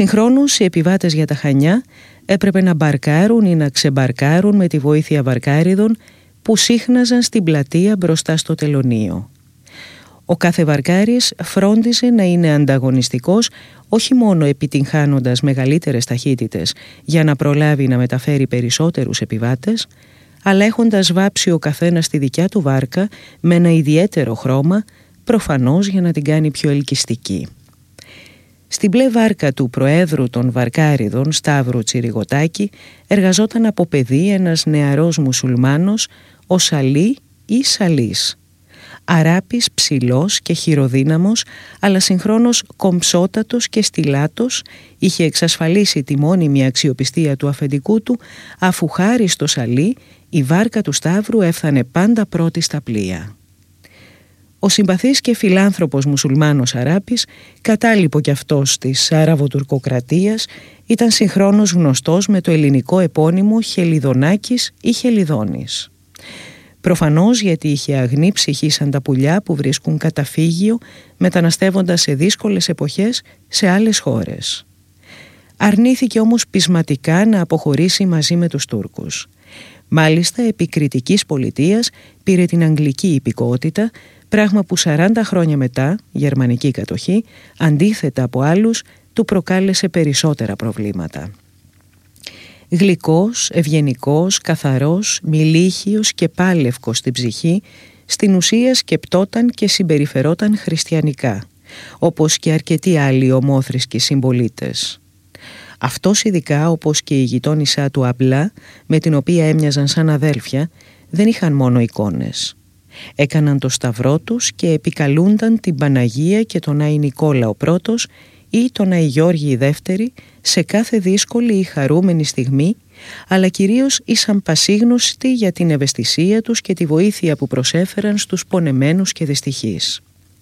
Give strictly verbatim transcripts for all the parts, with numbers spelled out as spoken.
Συγχρόνως, οι επιβάτες για τα Χανιά έπρεπε να μπαρκάρουν ή να ξεμπαρκάρουν με τη βοήθεια βαρκάριδων που σύχναζαν στην πλατεία μπροστά στο τελωνείο. Ο κάθε βαρκάρης φρόντιζε να είναι ανταγωνιστικός, όχι μόνο επιτυγχάνοντας μεγαλύτερες ταχύτητες για να προλάβει να μεταφέρει περισσότερους επιβάτες, αλλά έχοντας βάψει ο καθένας τη δικιά του βάρκα με ένα ιδιαίτερο χρώμα, προφανώς για να την κάνει πιο ελκυστική. Στην μπλε βάρκα του Προέδρου των Βαρκάριδων, Σταύρου Τσιριγωτάκη, εργαζόταν από παιδί ένας νεαρός μουσουλμάνος, ο Σαλί ή Σαλής. Αράπης, ψηλός και χειροδύναμος, αλλά συγχρόνως κομψότατος και στιλάτος, είχε εξασφαλίσει τη μόνιμη αξιοπιστία του αφεντικού του, αφού χάρη στο Σαλί η βάρκα του Σταύρου έφθανε πάντα πρώτη στα πλοία. Ο συμπαθής και φιλάνθρωπος μουσουλμάνος Αράπης, κατάλοιπο κι αυτός της Άραβο-Τουρκοκρατίας, ήταν συγχρόνως γνωστός με το ελληνικό επώνυμο Χελιδονάκης ή Χελιδόνης. Προφανώς γιατί είχε αγνή ψυχή σαν τα πουλιά που βρίσκουν καταφύγιο μεταναστεύοντας σε δύσκολες εποχές σε άλλες χώρες. Αρνήθηκε όμως πεισματικά να αποχωρήσει μαζί με τους Τούρκους. Μάλιστα, επί κριτικής πολιτείας πήρε την αγγλική υπηκότητα, πράγμα που σαράντα χρόνια μετά, γερμανική κατοχή, αντίθετα από άλλους, του προκάλεσε περισσότερα προβλήματα. Γλυκός, ευγενικός, καθαρός, μιλίχιος και πάλευκος στην ψυχή, στην ουσία σκεπτόταν και συμπεριφερόταν χριστιανικά, όπως και αρκετοί άλλοι ομόθρησκοι συμπολίτες. Αυτός ειδικά, όπως και η γειτόνισσά του Αμπλά, με την οποία έμοιαζαν σαν αδέλφια, δεν είχαν μόνο εικόνες. Έκαναν το σταυρό τους και επικαλούνταν την Παναγία και τον Άη Νικόλαο πρώτος ή τον Άη Γιώργη δεύτερη σε κάθε δύσκολη ή χαρούμενη στιγμή, αλλά κυρίως ήσαν πασίγνωστοι για την ευαισθησία τους και τη βοήθεια που προσέφεραν στους πονεμένους και δυστυχείς.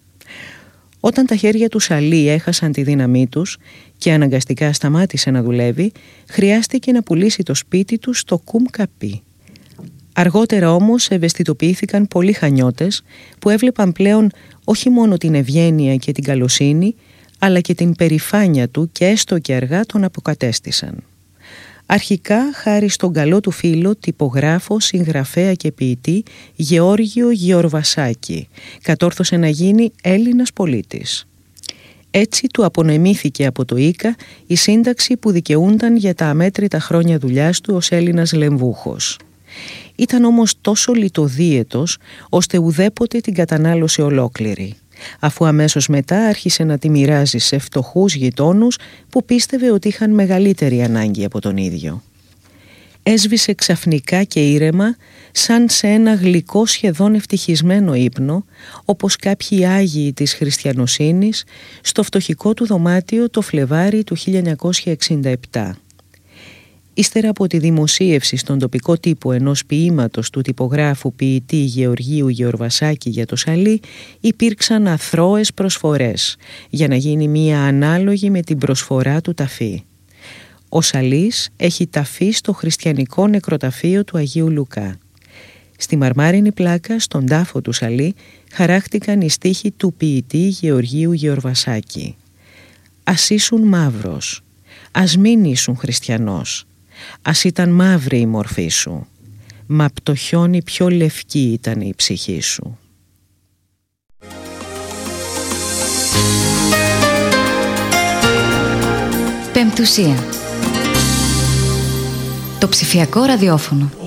Όταν τα χέρια του Σαλί έχασαν τη δύναμή τους και αναγκαστικά σταμάτησε να δουλεύει, χρειάστηκε να πουλήσει το σπίτι του στο Κουμ Καπί. Αργότερα όμως ευαισθητοποιήθηκαν πολλοί χανιώτες που έβλεπαν πλέον όχι μόνο την ευγένεια και την καλοσύνη, αλλά και την περηφάνεια του και έστω και αργά τον αποκατέστησαν. Αρχικά χάρη στον καλό του φίλο, τυπογράφο, συγγραφέα και ποιητή Γεώργιο Γεωρβασάκη, κατόρθωσε να γίνει Έλληνας πολίτης. Έτσι του απονοημήθηκε από το Ίκα η σύνταξη που δικαιούνταν για τα αμέτρητα χρόνια δουλειάς του ως Έλληνας λεμβούχος. Ήταν όμως τόσο λιτοδίαιτος ώστε ουδέποτε την κατανάλωσε ολόκληρη, αφού αμέσως μετά άρχισε να τη μοιράζει σε φτωχούς γειτόνους που πίστευε ότι είχαν μεγαλύτερη ανάγκη από τον ίδιο. Έσβησε ξαφνικά και ήρεμα, σαν σε ένα γλυκό σχεδόν ευτυχισμένο ύπνο, όπως κάποιοι Άγιοι της χριστιανοσύνης, στο φτωχικό του δωμάτιο το Φλεβάρι του χίλια εννιακόσια εξήντα επτά. Ύστερα από τη δημοσίευση στον τοπικό τύπο ενός ποίηματος του τυπογράφου ποιητή Γεωργίου Γεωρβασάκη για το Σαλί, υπήρξαν αθρώες προσφορές για να γίνει μία ανάλογη με την προσφορά του ταφή. Ο Σαλής έχει ταφή στο χριστιανικό νεκροταφείο του Αγίου Λουκά. Στη μαρμάρινη πλάκα στον τάφο του Σαλί χαράχτηκαν οι στίχοι του ποιητή Γεωργίου Γεωρβασάκη. «Ας ήσουν μαύρος, ας μην ήσουν χριστιανός, ας ήταν μαύρη η μορφή σου, μα απ' το χιόνι πιο λευκή ήταν η ψυχή σου». Πεμπτουσία. Το ψηφιακό ραδιόφωνο.